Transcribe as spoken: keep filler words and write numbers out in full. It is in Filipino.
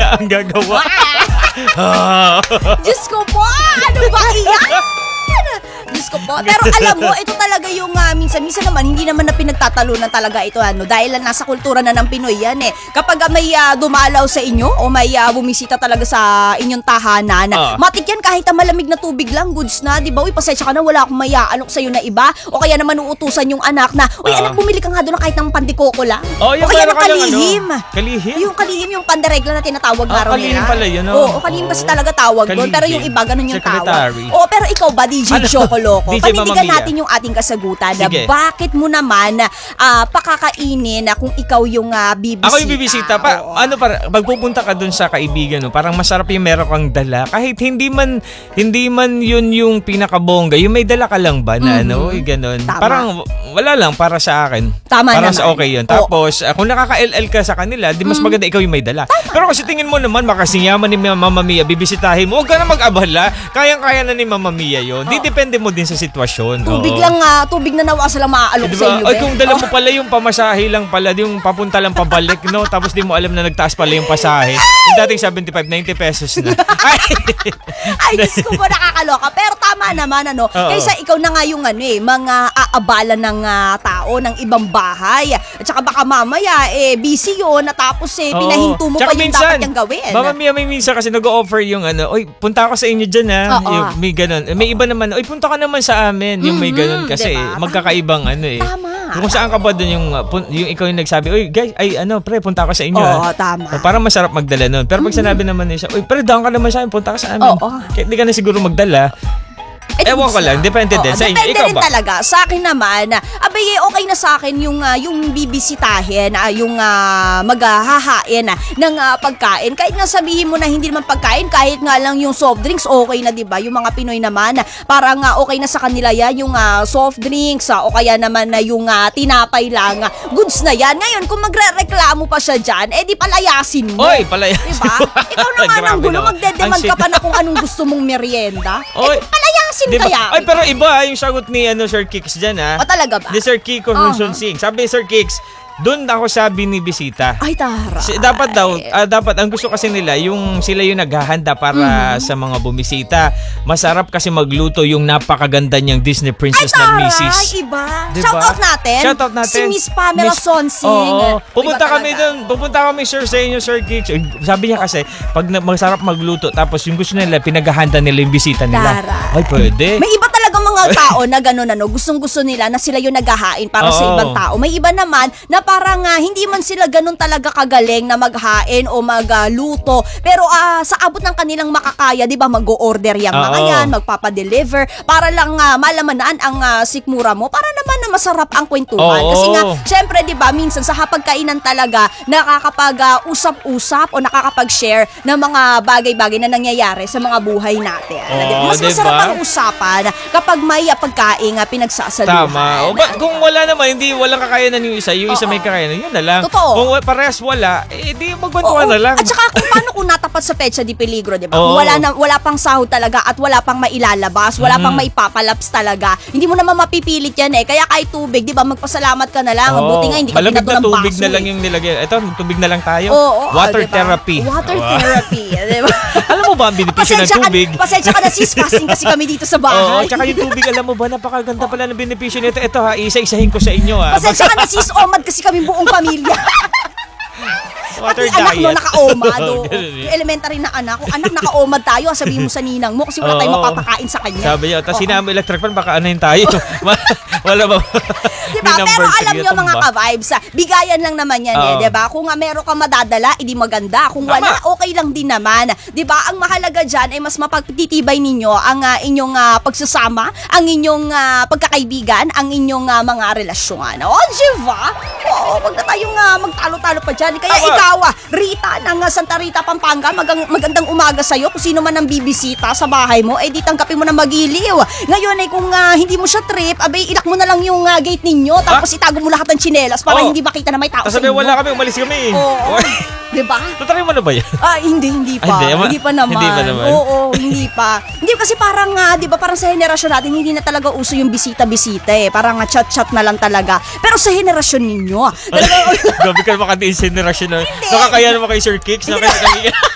na ang gagawa. Diyos ko po, ano ba iyan? Diyos ko po. Pero alam mo, ito talaga yung uh, minsan-minsan naman, hindi naman na pinagtatalunan talaga ito. Ano, dahil lang nasa kultura na ng Pinoy yan eh. Kapag uh, may uh, dumalaw sa inyo o may uh, bumisita talaga sa inyong tahanan, uh. matik yan kahit uh, malamig na tubig lang, goods na. Di ba? Uy, pasensya ka na, wala akong mayaalok sa'yo na iba. O kaya naman uutusan yung anak na, uy, uh. anak, bumili ka nga doon kahit ng pandikoko lang. Oh, o kaya ng kalihim. Ano? Kalihim? Yung kalihim, yung panderegla na tinatawag oh, nga raw nila. Kalihim pala yun. Oh. Oo, oh, kalihim kasi talaga tawag doon. Pero yung iba, ganun yung tawag. Oo, oh, pero ikaw ba, D J ano? Chocoloko? Panindigan natin yung ating kasagutan na bakit mo naman uh, pakakainin na kung ikaw yung uh, bibisita. Ako yung bibisita. Pa, ano para, magpupunta ka dun sa kaibigan, no? Parang masarap yung meron kang dala. Kahit hindi man, hindi man yun yung pinakabongga. Yung may dala ka lang ba na, mm-hmm. ano? Ganon. Tama. Parang wala lang para sa akin. Tama parang naman. Sa okay yun. Tapos, uh, kung nakaka-L L ka sa kanila, di mas mm-hmm. maganda ikaw yung may dala. Tama. Pero kasi tingin mo naman, makasinyaman ni Mama Mia, bibisitahin mo, huwag ka na mag-abala. Kayang-kaya na ni Mama Mia yun. Oh. Di depende mo din sa sitwasyon. Tubig Oo. lang, uh, tubig na nawasan lang maaalok diba? sa inyo. Ay, kung dala mo pala yung pamasahe lang pala, yung papunta lang pabalik, no? Tapos di mo alam na nagtaas pala yung pasahe. Yung dating seventy-five, ninety pesos na. Ay, Ay Diyos ko po, nakakaloka. Pero tama naman, ano? Oo. Kaysa ikaw na nga yung ano eh, mga aabala ng uh, tao, ng ibang bahay. At saka baka mamaya, eh, busy yun, natapos eh, Oo. pinahinto mo tsaka pa yung minsan, dapat niyang gawin. Mama Mia, may minsan kasi nag-o-offer yung ano, oy, punta ako sa inyo dyan ha. Yung, may ganun. May iba naman, oy, punta ka naman sa amin. Yung may ganun kasi diba? Magkakaibang ano eh. Tama. Kung saan ka ba doon yung, yung ikaw yung nagsabi, oy guys, ay ano, pre, punta ako sa inyo. Oo, tama. So, parang masarap magdala nun. Pero pag mm-hmm. sinabi naman niya, oy, pre, daan ka naman sa amin, punta ka sa amin. Oo. Kaya di ka na siguro magdala. Eh, Ewan ko lang, depende din. Sa inyo, depende ikaw rin ba? talaga. Sa akin naman, abay, okay na sa akin yung, uh, yung bibisitahin, uh, yung uh, maghahahain uh, ng uh, pagkain. Kahit nga sabihin mo na hindi naman pagkain, kahit nga lang yung soft drinks, okay na, diba? Yung mga Pinoy naman, parang uh, okay na sa kanila yan, yung uh, soft drinks, uh, o kaya naman na uh, yung uh, tinapay lang, uh, goods na yan. Ngayon, kung magre-reklamo pa siya dyan, eh di palayasin mo. Oy, palayasin. Diba? Ikaw naman ang gulo, magdedemand ka pa na kung anong gusto mong merienda. Oy. Eh di palayasin diba? Kaya. Ay, pero iba yung sagot ni ano, Sir Kicks dyan, ha? O talaga ba? Ni Sir Kiko uh-huh. Sing. Sabi ni Sir Kicks, doon ako sabi ni bisita. Ay, tara. Si, dapat daw, uh, dapat, ang gusto kasi nila, yung sila yung naghahanda para mm. sa mga bumisita. Masarap kasi magluto yung napakaganda niyang Disney Princess Ay, na missus. Ay, iba. Diba? Shoutout natin. Shoutout natin. Si Miss Pamela Miss, Sonsing. Oo. Pupunta kami doon. Pupunta kami, sir, sa inyo, Sir Kicks. Sabi niya kasi, pag masarap magluto, tapos yung gusto nila, pinaghahanda nila yung bisita nila. Tara. Ay, pwede. May iba talaga mga tao na gano'n, ano, gustong-gusto nila na sila yung naghahain para Oo. sa ibang tao. May iba naman na parang uh, hindi man sila ganun talaga kagaling na maghain o magluto. Pero uh, sa abot ng kanilang makakaya, di ba, mag-o-order yung mga Oo. yan, magpapadeliver, para lang uh, malamanaan ang uh, sikmura mo, para naman na masarap ang kwentuhan. Oo. Kasi nga, syempre, di ba, minsan sa hapagkainan talaga, nakakapag-usap-usap uh, o nakakapag-share ng mga bagay-bagay na nangyayari sa mga buhay natin. Oo, Mas diba? masarap ang usapan kapag may uh, pagkain uh, pinagsasaluhan. Tama. O, ba, kung wala naman, hindi walang kakayanan yung isa, yung isa Oo. may kakayanan, yun na lang. Totoo. Kung parehas wala, eh di magkwentuhan na lang. At saka kung paano kung natapat sa petsa di peligro, di ba? Kung wala, na, wala pang sahod talaga at wala pang mailalabas, wala mm. pang maipapalaps talaga, hindi mo naman mapipilit yan eh. Kaya kahit tubig, di ba, magpasalamat ka na lang. Oo. Buti nga hindi ka Malamig binato na ng tubig baso. na lang yung nilagay. Ito, tubig na lang tayo. Oo, Water diba? therapy. Water wow. therapy. Diba? Alam mo ba ang benepisyo ng tubig? Ka, pasensya ka na sis, fasting kasi kami dito sa bahay. Oo, tsaka yung tubig, alam mo ba, napakaganda pala ng benepisyo nito. Ito ha, isa-isahin ko sa inyo ha. Pasensya ka na sis, omad kasi kami buong pamilya. Water Pati anak diet. mo naka-omad. Yung elementary na anak, kung anak naka-omad tayo, sabihin mo sa ninang mo kasi wala tayong mapapakain sa kanya. Sabi niya, tapos sinama electric fan, baka anayin tayo. Wala ba? Diba? Pero alam nyo mga ka-vibes, bigayan lang naman yan eh, diba? Kung uh, meron kang madadala, hindi maganda. Kung wala, okay lang din naman. Diba? Ang mahalaga dyan ay mas mapagtitibay ninyo ang uh, inyong uh, pagsasama, ang inyong uh, pagkakaibigan, ang inyong uh, mga relasyon. O, diba? Oo, wag na tayong uh, magtalo-talo pa dyan. Kaya Ama. ikaw, uh, Rita ng uh, Santa Rita, Pampanga, magang, magandang umaga sa'yo. Kung sino man ang bibisita sa bahay mo, eh di tanggapin mo na magiliw. Ngayon ay kung uh, hindi mo siya trip, abay ilak mo na lang yung uh, gate ninyo, tapos ah? itago mo lahat ng tsinelas para oh. hindi makita na may tao sa inyo. Tapos wala kami, umalis kami. Oo. Diba? Tatry mo na ba yan? Ah, hindi, hindi pa. Ay, hindi, hindi pa naman. Hindi pa naman. Oo, hindi pa. Hindi kasi parang, uh, di ba, parang sa henerasyon natin, hindi na talaga uso yung bisita-bisita eh. Parang uh, chat-chat na lang talaga. Pero sa henerasyon ninyo, talaga... Gabi ka naman kasi henerasyon na. Nakakaya naman kay Sir Kicks.